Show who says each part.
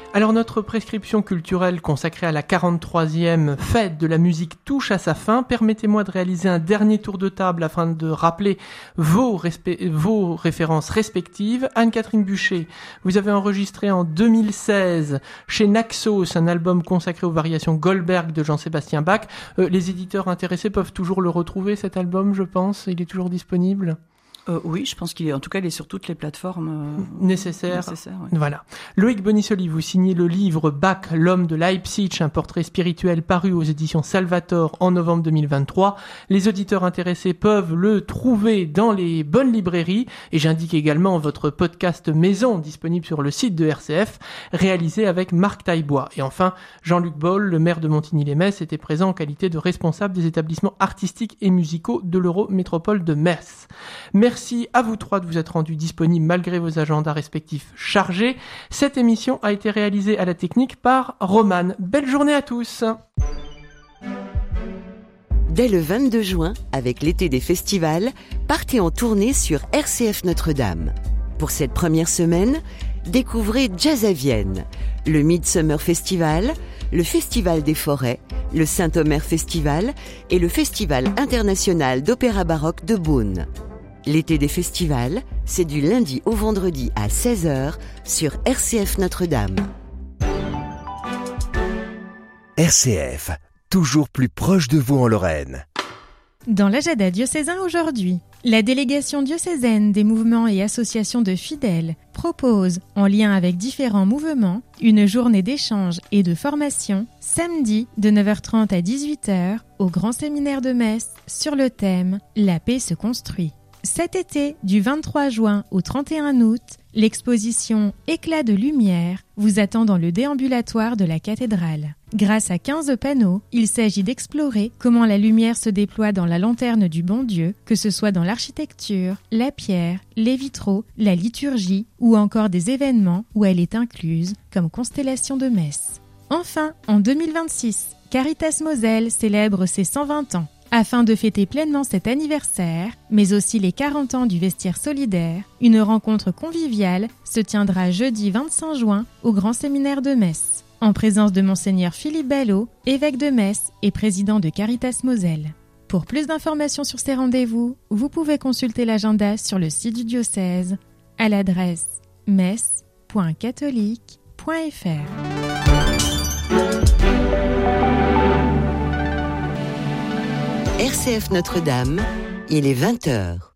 Speaker 1: Alors notre prescription culturelle consacrée à la 43e fête de la musique touche à sa fin. Permettez-moi de réaliser un dernier tour de table afin de rappeler vos références respectives. Anne-Catherine Buchet, vous avez enregistré en 2016 chez Naxos un album consacré aux variations Goldberg de Jean-Sébastien Bach. Les éditeurs intéressés peuvent toujours le retrouver, cet album, je pense. Il est toujours disponible ?
Speaker 2: Oui, je pense qu'il est sur toutes les plateformes
Speaker 1: nécessaires.
Speaker 2: Ouais.
Speaker 1: Voilà. Loïc Bonisoli, vous signez le livre Bach, l'homme de Leipzig, un portrait spirituel paru aux éditions Salvator en novembre 2023. Les auditeurs intéressés peuvent le trouver dans les bonnes librairies et j'indique également votre podcast maison disponible sur le site de RCF, réalisé avec Marc Taillebois. Et enfin, Jean-Luc Boll, le maire de Montigny-lès-Metz, était présent en qualité de responsable des établissements artistiques et musicaux de l'Eurométropole de Metz. Merci à vous trois de vous être rendus disponibles malgré vos agendas respectifs chargés. Cette émission a été réalisée à la technique par Romane. Belle journée à tous.
Speaker 3: Dès le 22 juin, avec l'été des festivals, partez en tournée sur RCF Notre-Dame. Pour cette première semaine, découvrez Jazz à Vienne, le Midsummer Festival, le Festival des Forêts, le Saint-Omer Festival et le Festival international d'opéra baroque de Beaune. L'été des festivals, c'est du lundi au vendredi à 16h sur RCF Notre-Dame.
Speaker 4: RCF, toujours plus proche de vous en Lorraine.
Speaker 5: Dans l'agenda diocésain aujourd'hui, la délégation diocésaine des mouvements et associations de fidèles propose, en lien avec différents mouvements, une journée d'échange et de formation samedi de 9h30 à 18h au Grand Séminaire de Metz sur le thème « La paix se construit ». Cet été, du 23 juin au 31 août, l'exposition Éclat de lumière vous attend dans le déambulatoire de la cathédrale. Grâce à 15 panneaux, il s'agit d'explorer comment la lumière se déploie dans la lanterne du bon Dieu, que ce soit dans l'architecture, la pierre, les vitraux, la liturgie ou encore des événements où elle est incluse, comme Constellation de Metz. Enfin, en 2026, Caritas Moselle célèbre ses 120 ans. Afin de fêter pleinement cet anniversaire, mais aussi les 40 ans du vestiaire solidaire, une rencontre conviviale se tiendra jeudi 25 juin au Grand Séminaire de Metz, en présence de Monseigneur Philippe Ballot, évêque de Metz et président de Caritas Moselle. Pour plus d'informations sur ces rendez-vous, vous pouvez consulter l'agenda sur le site du diocèse à l'adresse metz.catholique.fr.
Speaker 3: RCF Notre-Dame, il est 20h.